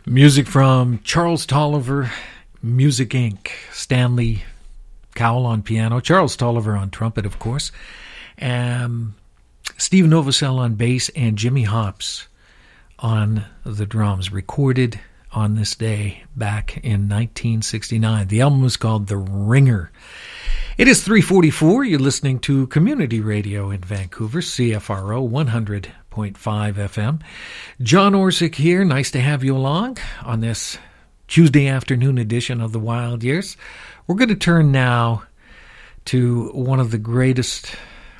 Music from Charles Tolliver, Music Inc., Stanley Cowell on piano, Charles Tolliver on trumpet, of course, Steve Novosel on bass, and Jimmy Hops on the drums, recorded on this day back in 1969. The album was called The Ringer. It is 3:44. You're listening to Community Radio in Vancouver, CFRO 100.5 FM. John Orsick here. Nice to have you along on this Tuesday afternoon edition of The Wild Years. We're going to turn now to one of the greatest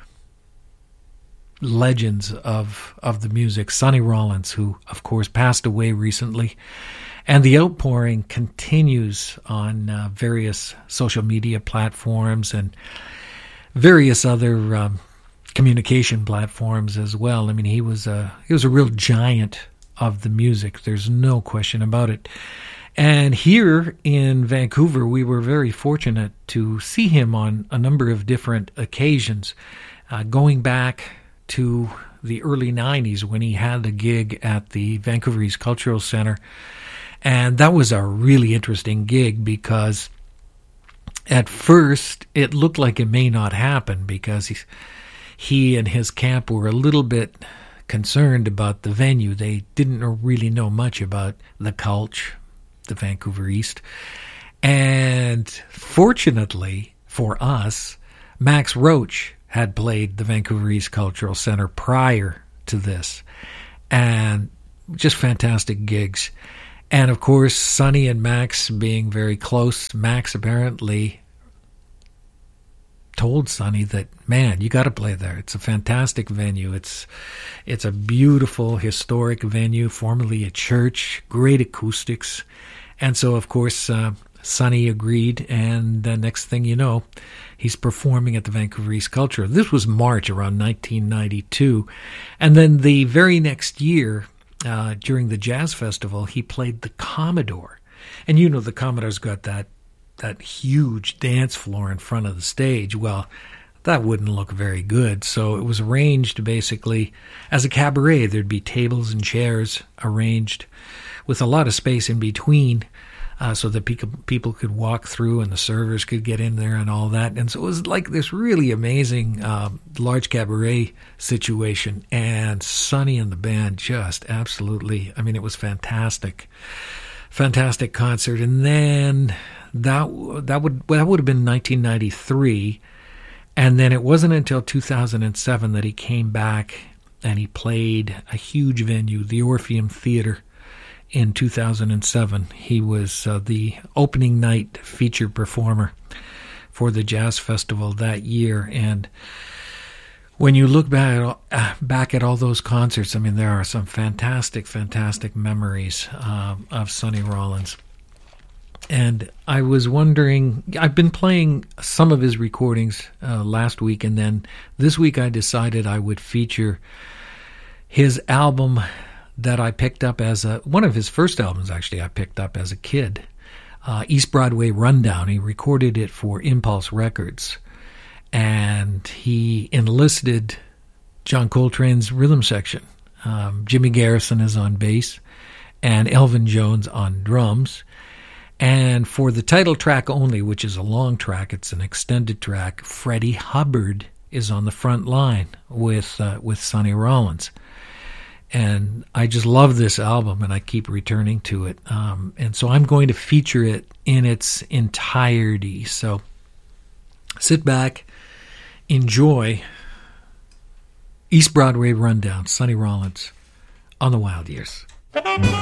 legends of the music, Sonny Rollins, who, of course, passed away recently. And the outpouring continues on various social media platforms and various other communication platforms as well. I mean, he was a real giant of the music. There's no question about it. And here in Vancouver, we were very fortunate to see him on a number of different occasions, going back to the early 90s when he had a gig at the Vancouver East Cultural Centre. And that was a really interesting gig because at first it looked like it may not happen because he and his camp were a little bit concerned about the venue. They didn't really know much about the Culch, the Vancouver East. And fortunately for us, Max Roach had played the Vancouver East Cultural Centre prior to this. And just fantastic gigs. And, of course, Sonny and Max being very close, Max apparently told Sonny that, man, you got to play there. It's a fantastic venue. It's a beautiful, historic venue, formerly a church, great acoustics. And so, of course, Sonny agreed, and the next thing you know, he's performing at the Vancouver East Culture. This was March around 1992. And then the very next year, during the Jazz Festival, he played the Commodore. And you know the Commodore's got that huge dance floor in front of the stage. Well, that wouldn't look very good. So it was arranged basically as a cabaret. There'd be tables and chairs arranged with a lot of space in between so that people could walk through and the servers could get in there and all that. And so it was like this really amazing large cabaret situation. And Sonny and the band just absolutely, I mean, it was fantastic. Fantastic concert. And then that would have been 1993. And then it wasn't until 2007 that he came back and he played a huge venue, the Orpheum Theater. In 2007, he was the opening night featured performer for the Jazz Festival that year. And when you look back at all those concerts, I mean, there are some fantastic, fantastic memories of Sonny Rollins. And I was wondering, I've been playing some of his recordings last week, and then this week I decided I would feature his album that I picked up as one of his first albums, actually, I picked up as a kid, East Broadway Rundown. He recorded it for Impulse Records, and he enlisted John Coltrane's rhythm section. Jimmy Garrison is on bass, and Elvin Jones on drums. And for the title track only, which is a long track, it's an extended track, Freddie Hubbard is on the front line with Sonny Rollins. And I just love this album, and I keep returning to it. And so I'm going to feature it in its entirety. So sit back, enjoy East Broadway Rundown, Sonny Rollins on the Wild Years.